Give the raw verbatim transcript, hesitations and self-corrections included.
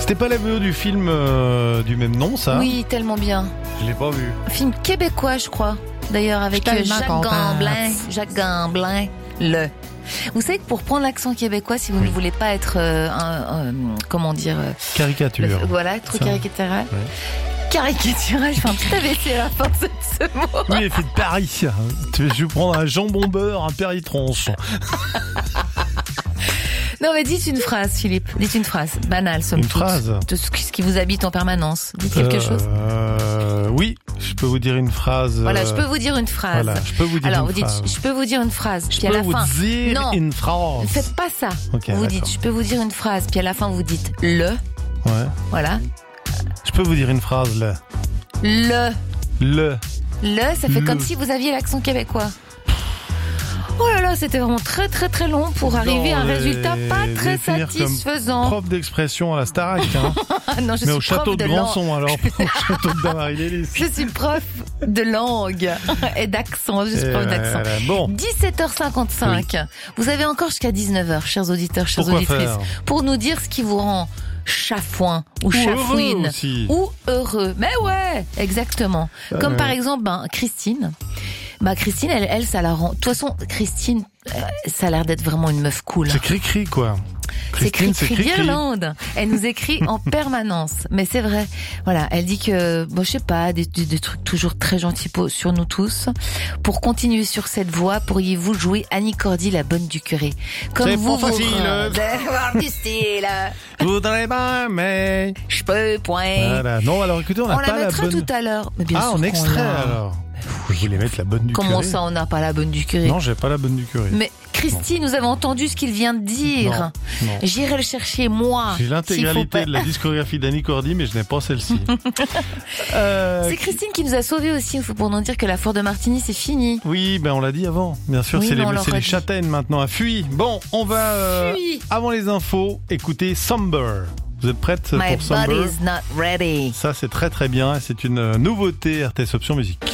C'était pas la V O du film euh, du même nom, ça? Oui, tellement bien. Je l'ai pas vu. Film québécois, je crois. D'ailleurs, avec euh, Jacques Gamblin. Jacques Gamblin, le. Vous savez que pour prendre l'accent québécois, si vous oui. ne voulez pas être, euh, un, un, comment dire... Euh, caricature. Le, voilà, trop ça. caricatural. Ouais. Caricatural, je fais un petit A V C à la fin de ce mot. Oui, il fait de Paris. Je vais prendre un jambon beurre, un péritronche. Non, mais dites une phrase, Philippe. Dites une phrase banale, somme Une toute, phrase de ce qui vous habite en permanence. Dites quelque euh, chose. Euh, oui, je peux vous dire une phrase. Voilà, je peux vous dire une phrase. Voilà, je peux vous dire Alors, une vous dites, phrase. je peux vous dire une phrase. Je puis peux à la vous fin, dire non, une phrase. Ne faites pas ça. Okay, vous d'accord. dites, je peux vous dire une phrase. Puis à la fin, vous dites le. Ouais. Voilà. Je peux vous dire une phrase là. Le. Le. Le, ça fait le. comme si vous aviez l'accent québécois. Oh là là, c'était vraiment très très très long pour arriver à un résultat pas très satisfaisant. Prof d'expression à la Starac, hein. Non, je mais suis au château de, de Granson, alors, au château de Damary-Lélis. Je suis prof de langue et d'accent, je suis prof d'accent. Voilà, bon. dix-sept heures cinquante-cinq. Oui. Vous avez encore jusqu'à dix-neuf heures, chers auditeurs, chères Pourquoi auditrices, faire pour nous dire ce qui vous rend chafouin ou, ou chafouine heureux ou heureux. Mais ouais, exactement. Ah Comme ouais. par exemple, ben, Christine. Bah Christine, elle, elle, ça la rend. De toute façon, Christine, euh, ça a l'air d'être vraiment une meuf cool. C'est cri-cri quoi. C'est cri-cri d'Irlande. Elle nous écrit en permanence. Mais c'est vrai. Voilà, elle dit que, bon, je sais pas, des, des, des trucs toujours très gentils pour, sur nous tous. Pour continuer sur cette voie, pourriez-vous jouer Annie Cordy, la bonne du curé? Comme c'est vous, pas facile. D'avoir du style. Je voudrais pas, mais je peux point. Voilà. Non, alors écoutez, on n'a pas la bonne. On la mettra tout à l'heure. Ah, en extrait alors. Je voulais mettre la bonne du Comment curé. Comment ça, on n'a pas la bonne du curé? Non, j'ai pas la bonne du curé. Mais Christine, non. Nous avons entendu ce qu'il vient de dire. Non, non. J'irai le chercher, moi. J'ai l'intégralité pas... de la discographie d'Annie Cordy, mais je n'ai pas celle-ci. euh... C'est Christine qui nous a sauvés aussi. Il faut pour nous dire que la foire de Martigny, c'est fini. Oui, ben on l'a dit avant. Bien sûr, oui, c'est les, c'est les châtaignes maintenant à Fuy. Bon, on va, euh, avant les infos, écouter Somber. Vous êtes prête My pour Somber? body's not ready. Ça, c'est très très bien. C'est une nouveauté R T S Option Musique.